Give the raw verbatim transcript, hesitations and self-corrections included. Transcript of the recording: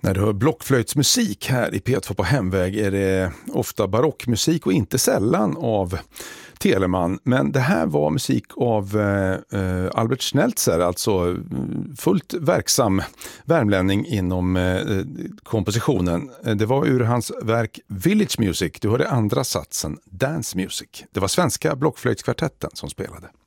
När du hör blockflöjtsmusik här i P två på Hemväg är det ofta barockmusik och inte sällan av Telemann. Men det här var musik av eh, Albert Schnelzer, alltså fullt verksam värmlänning inom eh, kompositionen. Det var ur hans verk Village Music. Du hörde andra satsen, Dance Music. Det var svenska blockflöjtskvartetten som spelade.